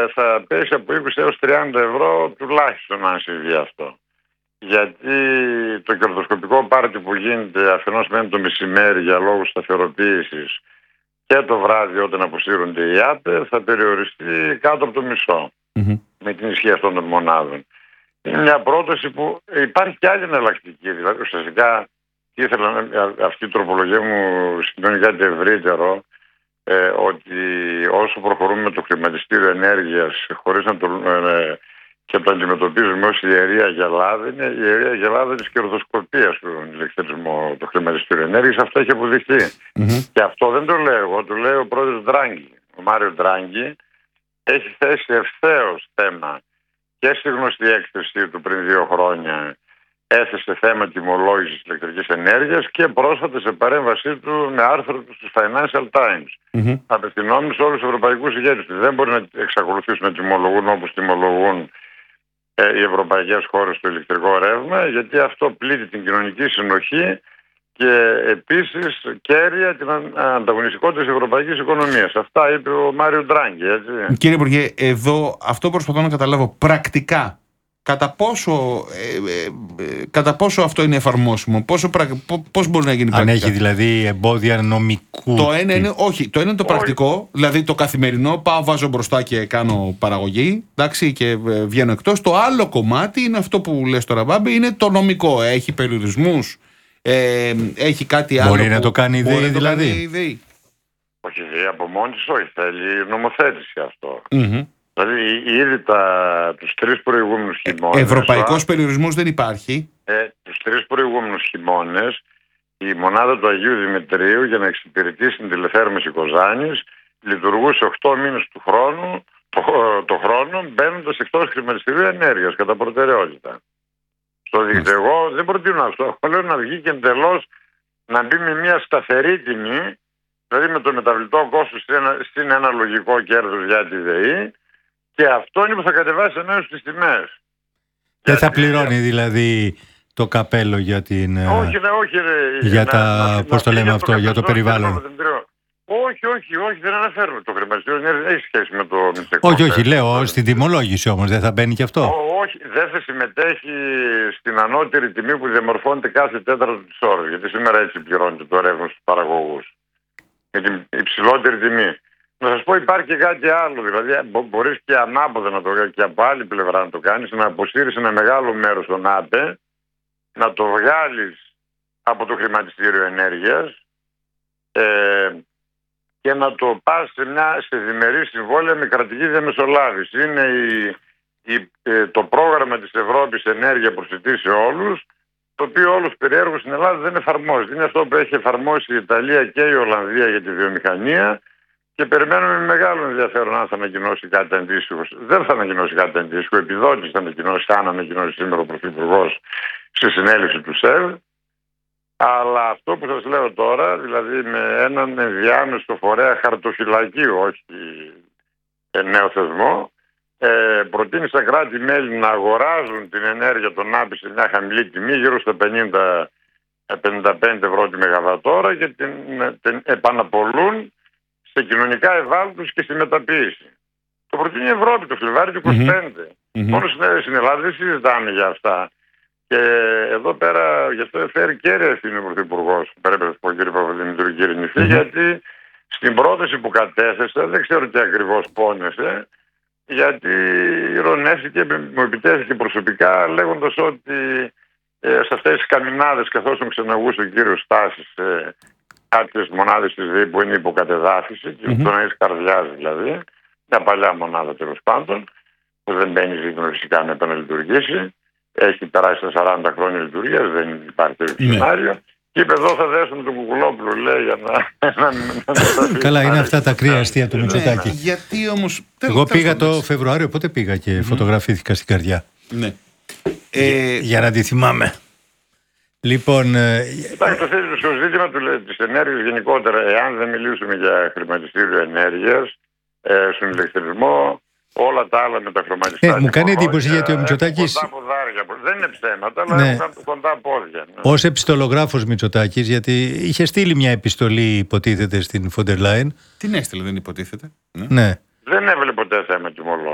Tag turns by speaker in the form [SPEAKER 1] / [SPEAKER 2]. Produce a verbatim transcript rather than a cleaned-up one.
[SPEAKER 1] ε, θα πέσει από είκοσι έως τριάντα ευρώ τουλάχιστον αν συμβεί αυτό. Γιατί το κερδοσκοπικό πάρτι που γίνεται αφενός μεν το μεσημέρι για λόγους σταθεροποίησης και το βράδυ όταν αποσύρονται οι ΆΠΕ θα περιοριστεί κάτω από το μισό mm-hmm. με την ισχύ αυτών των μονάδων. Είναι μια πρόταση που υπάρχει και άλλη εναλλακτική. Δηλαδή ουσιαστικά ήθελα αυτή η τροπολογία μου σημαίνει κάτι ευρύτερο, ε, ότι όσο προχωρούμε με το χρηματιστήριο ενέργειας χωρίς να το, ε, και το αντιμετωπίζουμε ως ιερή αγελάδα, είναι η ιερή αγελάδα της κερδοσκοπίας του ηλεκτρισμού, το χρηματιστήριο ενέργειας. Αυτό έχει αποδειχθεί. Mm-hmm. Και αυτό δεν το λέω εγώ, το λέει ο πρόεδρος Ντράγκη. Ο Μάριο Ντράγκη έχει θέσει ευθέως θέμα και στη γνωστή έκθεσή του πριν δύο χρόνια έθεσε θέμα τιμολόγησης ηλεκτρικής ενέργειας και πρόσφατα σε παρέμβασή του με άρθρο του στους Financial Times. Mm-hmm. Απευθυνόμενοι σε όλους τους ευρωπαϊκούς ηγέτες. Δεν μπορεί να εξακολουθήσουν να τιμολογούν όπως τιμολογούν ε, οι ευρωπαϊκές χώρες το ηλεκτρικό ρεύμα, γιατί αυτό πλήττει την κοινωνική συνοχή και επίσης κέρια την ανταγωνιστικότητα της ευρωπαϊκής οικονομίας. Αυτά είπε ο Μάριο Ντράγκη, έτσι. Κύριε
[SPEAKER 2] Υπουργέ, εδώ αυτό προσπαθώ να καταλάβω πρακτικά. Κατά πόσο, ε, ε, ε, κατά πόσο αυτό είναι εφαρμόσιμο, πόσο, πώς μπορεί να γίνει
[SPEAKER 3] αν
[SPEAKER 2] πρακτικά.
[SPEAKER 3] Αν έχει δηλαδή εμπόδια νομικού.
[SPEAKER 2] Το ένα είναι, όχι, το ένα είναι το όχι. πρακτικό, δηλαδή το καθημερινό, πάω, βάζω μπροστά και κάνω παραγωγή, εντάξει, και βγαίνω εκτός. Το άλλο κομμάτι είναι αυτό που λες τώρα, Μπάμπη, είναι το νομικό. Έχει περιορισμούς, ε, έχει κάτι άλλο.
[SPEAKER 3] Μπορεί να το κάνει η ΔΕΗ δηλαδή.
[SPEAKER 1] Η ΔΕΗ. Όχι, η ΔΕΗ από μόνη της, όχι, θέλει νομοθέτηση αυτό. Mm-hmm. Δηλαδή ήδη τα, τους τρεις προηγούμενους χειμώνες...
[SPEAKER 2] Ευρωπαϊκός α, περιορισμός δεν υπάρχει.
[SPEAKER 1] Ε, τους τρεις προηγούμενους χειμώνες η μονάδα του Αγίου Δημητρίου για να εξυπηρετήσει την τηλεθέρμανση Κοζάνης λειτουργούσε οκτώ μήνες του χρόνου, το, το χρόνο μπαίνοντας εκτός χρηματιστηρίου ενέργειας κατά προτεραιότητα. Στο δίκτυο εγώ δεν προτείνω αυτό. Εγώ λέω να βγει και εντελώς να μπει με μια σταθερή τιμή, δηλαδή με το μεταβλητό κόστος στην ένα λογικό κέρδος για τη ΔΕΗ. Και αυτό είναι που θα κατεβάσει αμέσως τις τιμές.
[SPEAKER 3] Δεν θα πληρώνει δηλαδή το καπέλο για την...
[SPEAKER 1] Όχι, ναι, όχι.
[SPEAKER 3] Για να, τα... Να, πώς το λέμε αυτό, το για το περιβάλλον.
[SPEAKER 1] Όχι, όχι, όχι, δεν αναφέρουμε το χρηματιστήριο. Δεν έχει σχέση με το μυστικό.
[SPEAKER 3] Όχι, όχι, λέω στην τιμολόγηση όμως δεν θα μπαίνει και αυτό.
[SPEAKER 1] Ό, όχι, δεν θα συμμετέχει στην ανώτερη τιμή που διαμορφώνεται κάθε τέταρτο της ώρας. Γιατί σήμερα έτσι πληρώνεται το ρεύμα στους παραγωγούς. Με την υψηλότερη τιμή. Να σας πω, υπάρχει και κάτι άλλο. Δηλαδή, μπορείς και ανάποδα να το κάνεις και από άλλη πλευρά να το κάνεις, να αποσύρεις ένα μεγάλο μέρος των ΆΠΕ, να το βγάλεις από το χρηματιστήριο ενέργειας ε, και να το πας σε, μια, σε διμερή συμβόλαια με κρατική διαμεσολάβηση. Είναι η, η, ε, το πρόγραμμα της Ευρώπης Ενέργεια προσιτή σε όλους, το οποίο όλους περιέργως στην Ελλάδα δεν εφαρμόζεται. Είναι αυτό που έχει εφαρμόσει η Ιταλία και η Ολλανδία για τη βιομηχανία. Και περιμένουμε με μεγάλο ενδιαφέρον αν θα ανακοινώσει κάτι αντίστοιχο. Δεν θα ανακοινώσει κάτι αντίστοιχο. Επιδότης θα ανακοινώσει, αν ανακοινώσει σήμερα ο Πρωθυπουργός στη συνέλευση του ΣΕΒ. Αλλά αυτό που σας λέω τώρα, δηλαδή με έναν ενδιάμεσο φορέα χαρτοφυλακίου, όχι νέο θεσμό, ε, προτείνει στα κράτη-μέλη να αγοράζουν την ενέργεια των ΆΠΗ σε μια χαμηλή τιμή, γύρω στα πενήντα με πενήντα πέντε ευρώ τη μεγαβατόρα, και την, την επαναπολούν σε κοινωνικά ευάλωτους και στη μεταποίηση. Το προτείνει η Ευρώπη το Φλεβάρι του είκοσι πέντε. Mm-hmm. Μόνο στην Ελλάδα δεν συζητάμε για αυτά. Και εδώ πέρα γι' αυτό φέρει κέρια ευθύνη ο Πρωθυπουργός. Πρέπει να πω, κύριε Παπαδημητρίου, κύριε Νηφή, mm-hmm. γιατί στην πρόταση που κατέθεσε, δεν ξέρω τι ακριβώς πόνεσε, γιατί ειρωνεύτηκε, μου επιτέθηκε προσωπικά, λέγοντας ότι ε, σε αυτές τις καμινάδες, καθώς τον ξεναγούσε ο κύριος Στάσης, ε, κάποιες μονάδες της ΔΕΗ που είναι υποκατεδάφιση, και mm-hmm. το να έχει καρδιάς δηλαδή, μια παλιά μονάδα τέλος πάντων, που δεν μπαίνει ζήτημα φυσικά να επαναλειτουργήσει, έχει περάσει τα σαράντα χρόνια λειτουργίας, δεν υπάρχει τέτοιο σενάριο. Mm-hmm. Και είπε εδώ θα δέσουμε τον Κουκουλόπουλο, λέει, για να...
[SPEAKER 3] Καλά, είναι αυτά τα κρύα αστεία του Μητσοτάκη.
[SPEAKER 2] Γιατί όμως...
[SPEAKER 3] Εγώ πήγα το Φεβρουάριο, πότε πήγα και φωτογραφήθηκα στην καρδιά.
[SPEAKER 2] Ναι.
[SPEAKER 3] Για να τη θυμάμαι. Λοιπόν,
[SPEAKER 1] υπάρχει το θέσιο ζήτημα της ενέργειας γενικότερα. Εάν δεν μιλήσουμε για χρηματιστήριο ενέργειας, ε, στον ηλεκτρισμό, όλα τα άλλα με τα χρωματιστά.
[SPEAKER 3] Ε, μου κάνει εντύπωση γιατί ο Μητσοτάκης.
[SPEAKER 1] Δεν είναι ψέματα, αλλά ναι. έχουν κοντά πόδια. Ναι.
[SPEAKER 3] Ως επιστολογράφος Μητσοτάκης, γιατί είχε στείλει μια επιστολή, υποτίθεται, στην Φοντερ Λάιεν.
[SPEAKER 2] Την έστειλε, δεν υποτίθεται.
[SPEAKER 3] Ναι.
[SPEAKER 1] Δεν έβαλε ποτέ θέμα τιμολόγηση.